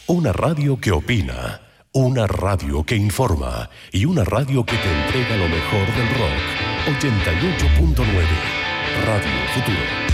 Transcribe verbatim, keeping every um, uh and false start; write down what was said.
Una radio que opina, una radio que informa y una radio que te entrega lo mejor del rock. ochenta y ocho punto nueve Radio Futuro.